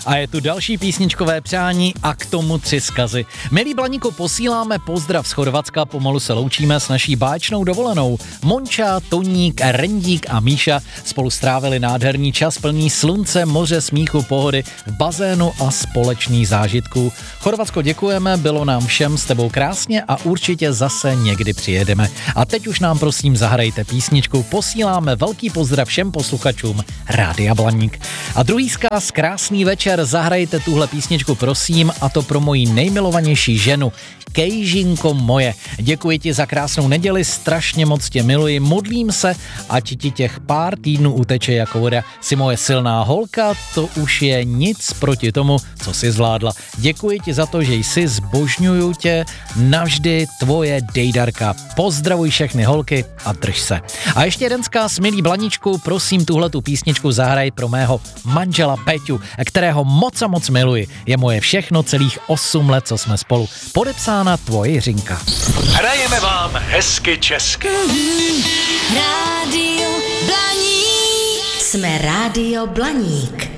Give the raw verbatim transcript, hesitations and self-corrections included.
A je tu další písničkové přání a k tomu tři vzkazy. Milí Blaníku, posíláme pozdrav z Chorvatska, pomalu se loučíme s naší báječnou dovolenou. Monča, Toník, Rendík a Míša spolu strávili nádherný čas plný slunce, moře, smíchu, pohody v bazénu a společných zážitků. Chorvatsko, děkujeme, bylo nám všem s tebou krásně a určitě zase někdy přijedeme. A teď už nám prosím zahrajte písničku, posíláme velký pozdrav všem posluchačům Rádia Blaník. A druhý vzkaz, krásný večer, zahrajte tuhle písničku prosím, a to pro moji nejmilovanější ženu, Kejžinko moje. Děkuji ti za krásnou neděli, strašně moc tě miluji, modlím se, ať ti těch pár týdnů uteče jako voda. Jsi moje silná holka, to už je nic proti tomu, co jsi zvládla. Děkuji ti za to, že jsi, zbožňuju tě, navždy tvoje Dejdarka. Pozdravuj všechny holky a drž se. A ještě jeden vzkaz, milý Blaníčku, prosím tuhletu písničku zahraj pro mého manžela Peťu, kterého moc a moc miluji. Je moje všechno celých osm let, co jsme spolu. Podepsána tvoje Jiřinka. Hrajeme vám hezky česky. Rádio Blaník. Jsme Rádio Blaník.